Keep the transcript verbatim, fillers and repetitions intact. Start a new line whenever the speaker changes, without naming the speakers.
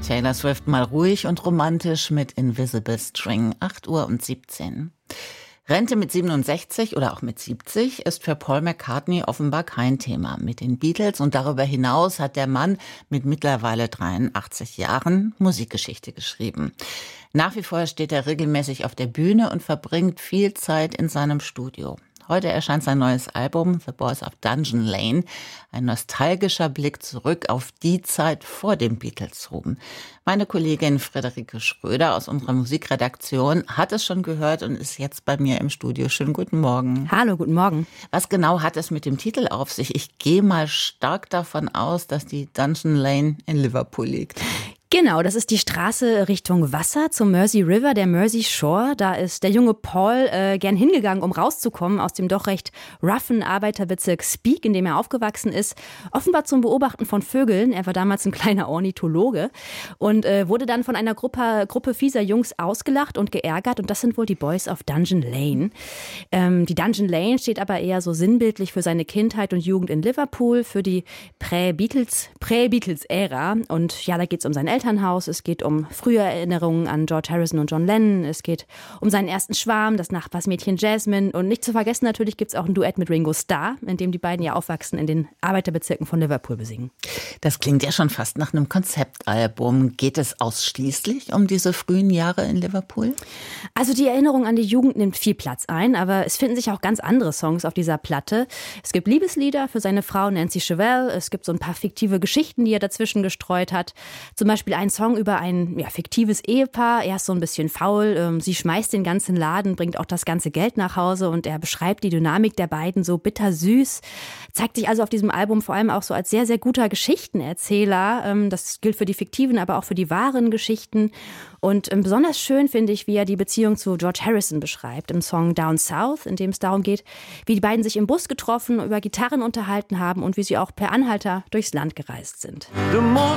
Taylor Swift mal ruhig und romantisch mit Invisible String, acht Uhr und siebzehn. Rente mit siebenundsechzig oder auch mit siebzig ist für Paul McCartney offenbar kein Thema. Mit den Beatles und darüber hinaus hat der Mann mit mittlerweile dreiundachtzig Jahren Musikgeschichte geschrieben. Nach wie vor steht er regelmäßig auf der Bühne und verbringt viel Zeit in seinem Studio. Heute erscheint sein neues Album The Boys of Dungeon Lane, ein nostalgischer Blick zurück auf die Zeit vor dem Beatles-Ruhm. Meine Kollegin Friederike Schröder aus unserer Musikredaktion hat es schon gehört und ist jetzt bei mir im Studio. Schönen guten Morgen.
Hallo, guten Morgen.
Was genau hat es mit dem Titel auf sich? Ich gehe mal stark davon aus, dass die Dungeon Lane in Liverpool liegt.
Genau, das ist die Straße Richtung Wasser zum Mersey River, der Mersey Shore. Da ist der junge Paul äh, gern hingegangen, um rauszukommen aus dem doch recht roughen Arbeiterbezirk Speke, in dem er aufgewachsen ist. Offenbar zum Beobachten von Vögeln. Er war damals ein kleiner Ornithologe und äh, wurde dann von einer Gruppe, Gruppe fieser Jungs ausgelacht und geärgert. Und das sind wohl die Boys of Dungeon Lane. Ähm, die Dungeon Lane steht aber eher so sinnbildlich für seine Kindheit und Jugend in Liverpool, für die Prä-Beatles, Prä-Beatles-Ära. Und ja, da geht es um seinen Elternhaus. Es geht um frühe Erinnerungen an George Harrison und John Lennon. Es geht um seinen ersten Schwarm, das Nachbarsmädchen Jasmine. Und nicht zu vergessen, natürlich gibt es auch ein Duett mit Ringo Starr, in dem die beiden ja aufwachsen, in den Arbeiterbezirken von Liverpool besingen.
Das klingt ja schon fast nach einem Konzeptalbum. Geht es ausschließlich um diese frühen Jahre in Liverpool?
Also die Erinnerung an die Jugend nimmt viel Platz ein, aber es finden sich auch ganz andere Songs auf dieser Platte. Es gibt Liebeslieder für seine Frau Nancy Chevelle. Es gibt so ein paar fiktive Geschichten, die er dazwischen gestreut hat. Zum Beispiel ein Song über ein ja, fiktives Ehepaar. Er ist so ein bisschen faul. Ähm, sie schmeißt den ganzen Laden, bringt auch das ganze Geld nach Hause und er beschreibt die Dynamik der beiden so bittersüß. Zeigt sich also auf diesem Album vor allem auch so als sehr, sehr guter Geschichtenerzähler. Ähm, das gilt für die fiktiven, aber auch für die wahren Geschichten. Und ähm, besonders schön finde ich, wie er die Beziehung zu George Harrison beschreibt im Song Down South, in dem es darum geht, wie die beiden sich im Bus getroffen, über Gitarren unterhalten haben und wie sie auch per Anhalter durchs Land gereist sind.